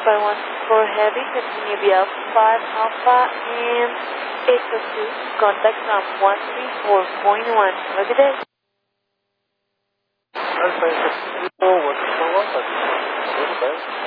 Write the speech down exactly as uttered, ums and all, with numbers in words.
five one four Heavy, continue via five Alpha and eight two two, contact from one three four point one. Have a good day. Alpha eight two four one four one,